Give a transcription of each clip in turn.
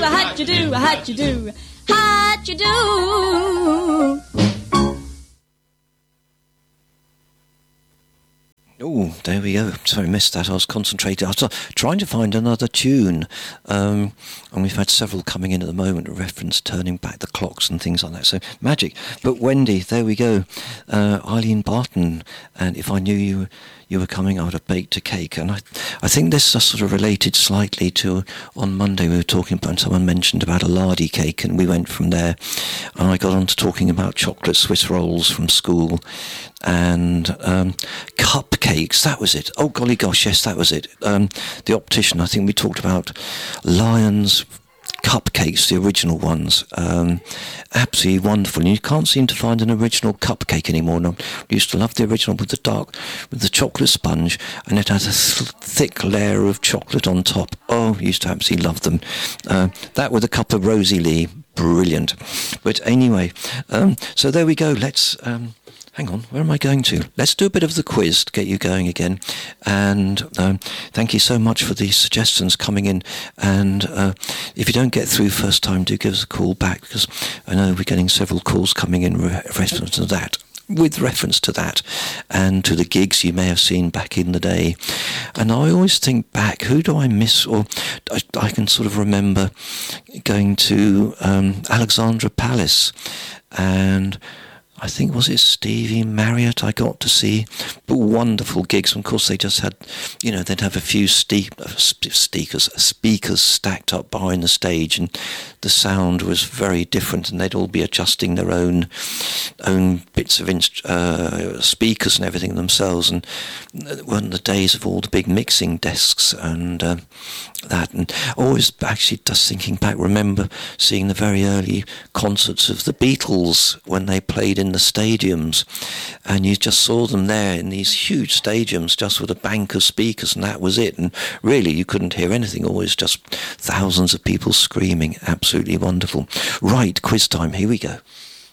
how'd you do, how'd you do, how'd you do? Oh, there we go. Sorry, I missed that. I was concentrating. I was trying to find another tune. And we've had several coming in at the moment, a reference turning back the clocks and things like that. So, magic. But Wendy, there we go. Eileen Barton, and If I Knew You Were Coming, I Would Have Baked a Cake. And I think this is sort of related slightly to, on Monday we were talking about, someone mentioned about a lardy cake, and we went from there. And I got on to talking about chocolate Swiss rolls from school, and cupcakes, that was it. Oh, golly gosh, yes, that was it. The Optician, I think we talked about Lion's cupcakes, the original ones. Absolutely wonderful. And you can't seem to find an original cupcake anymore. And I used to love the original with the chocolate sponge, and it has a thick layer of chocolate on top. Oh, I used to absolutely love them. That with a cup of Rosie Lee, brilliant. But anyway, so there we go. Let's... hang on, where am I going to? Let's do a bit of the quiz to get you going again. And thank you so much for these suggestions coming in. And if you don't get through first time, do give us a call back, because I know we're getting several calls coming in reference to that. With reference to that and to the gigs you may have seen back in the day. And I always think back, who do I miss? Or I can sort of remember going to Alexandra Palace, and I think, was it Stevie Marriott I got to see? But wonderful gigs. And of course, they just had, they'd have a few speakers stacked up behind the stage, and the sound was very different, and they'd all be adjusting their own bits of speakers and everything themselves. And it weren't the days of all the big mixing desks and that. And always actually just thinking back, remember seeing the very early concerts of the Beatles when they played in the stadiums, and you just saw them there in these huge stadiums just with a bank of speakers, and that was it. And really you couldn't hear anything, always just thousands of people screaming. Absolutely wonderful. Right, quiz time, here we go.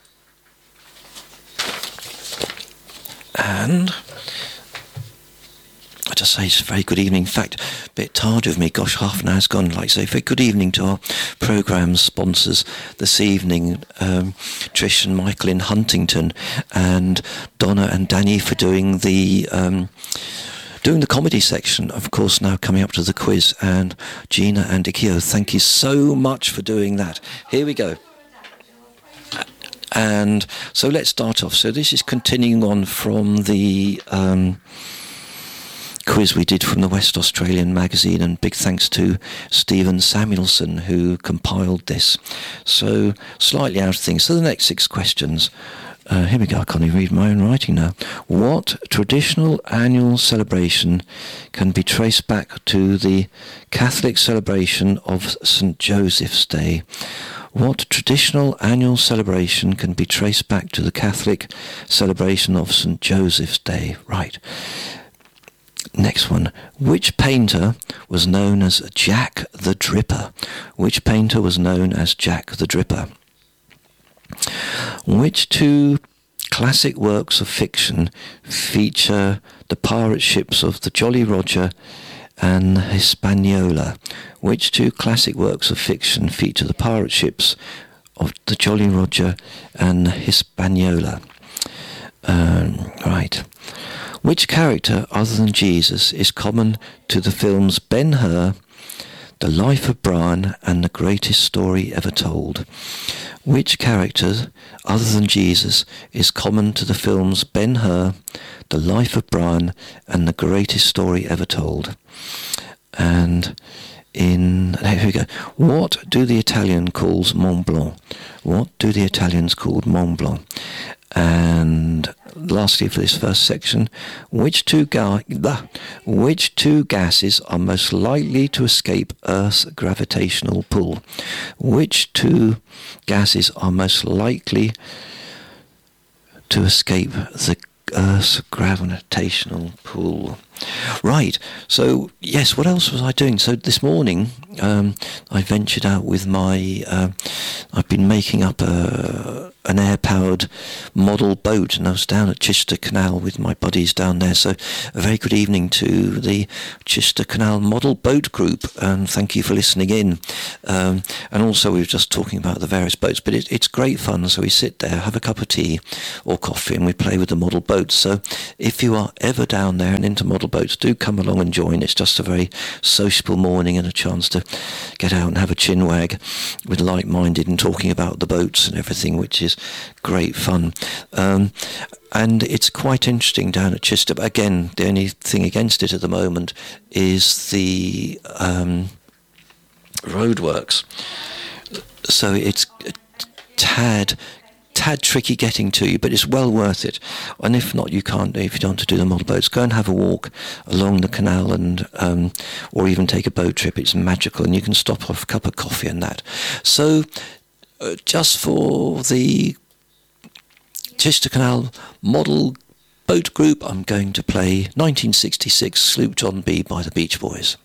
And I just say it's a very good evening. In fact, a bit tired of me. Gosh, half an hour's gone. Like I say, very good evening to our programme sponsors this evening, Trish and Michael in Huntington, and Donna and Danny for doing the comedy section, of course, now coming up to the quiz, and Gina and Ikeo, thank you so much for doing that. Here we go. And so let's start off. So this is continuing on from the quiz we did from the West Australian magazine, and big thanks to Stephen Samuelson who compiled this. So slightly out of things. So the next 6 questions. Here we go. I can't even read my own writing now. What traditional annual celebration can be traced back to the Catholic celebration of St. Joseph's Day? What traditional annual celebration can be traced back to the Catholic celebration of St. Joseph's Day? Right. Next one. Which painter was known as Jack the Dripper? Which painter was known as Jack the Dripper? Which 2 classic works of fiction feature the pirate ships of the Jolly Roger and the Hispaniola? Which 2 classic works of fiction feature the pirate ships of the Jolly Roger and the Hispaniola? Right. Which character other than Jesus is common to the films Ben-Hur, The Life of Brian, and The Greatest Story Ever Told? Which character other than Jesus is common to the films Ben-Hur, The Life of Brian, and The Greatest Story Ever Told? And here we go. What do the Italians call Mont Blanc? What do the Italians call Mont Blanc? And lastly, for this first section, which two gases are most likely to escape Earth's gravitational pull? Which 2 gases are most likely to escape the Earth's gravitational pull? Right. So, yes, what else was I doing? So this morning, I ventured out with my... I've been making up an air-powered model boat, and I was down at Chichester Canal with my buddies down there. So a very good evening to the Chichester Canal Model Boat Group, and thank you for listening in. And also we were just talking about the various boats, but it's great fun. So we sit there, have a cup of tea or coffee, and we play with the model boats. So if you are ever down there and into model boats, do come along and join. It's just a very sociable morning and a chance to get out and have a chin wag with like-minded and talking about the boats and everything, which is great fun. And it's quite interesting down at Chichester. But again, the only thing against it at the moment is the roadworks. So it's a tad tricky getting to you, but it's well worth it. And if not, if you don't want to do the model boats, go and have a walk along the canal, and or even take a boat trip. It's magical, and you can stop off a cup of coffee and that. So just for the Chichester Canal Model Boat Group, I'm going to play 1966 Sloop John B by the Beach Boys.